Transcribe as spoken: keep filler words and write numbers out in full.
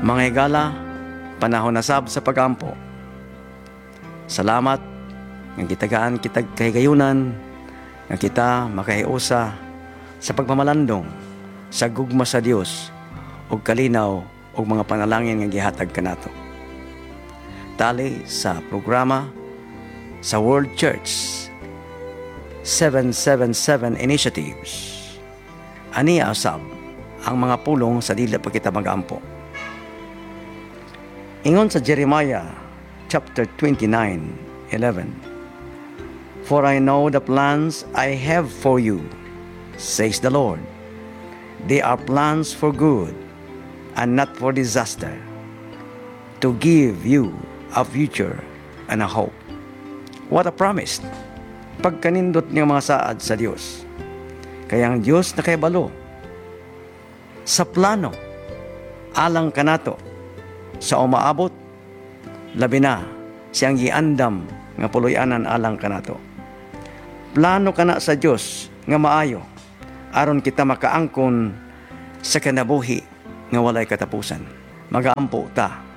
Mga higala, panahon na sab sa pagampo. Salamat ng kitagaan kitag kahigayunan nga kita makahiusa sa pagmamalandong sa gugma sa Dios ug kalinaw ug mga panalangin nga gihatag kanato. Tali sa programa sa World Church seven seven seven Initiatives. Ani asab ang mga pulong sa dili pa kita magampo. Ingon sa Jeremiah chapter twenty-nine eleven, "For I know the plans I have for you, says the Lord. They are plans for good and not for disaster, to give you a future and a hope." What a promise! Pagkanindot niyang mga saad sa Diyos. Kaya ang Diyos na kaibalo sa plano alang kanato sa umaabot, labi na siyang giandam nga puloy-anan alang kanato. Plano kana sa Dios nga maayo aron kita makaangkon sa kinabuhi nga walay katapusan. Magaampo ta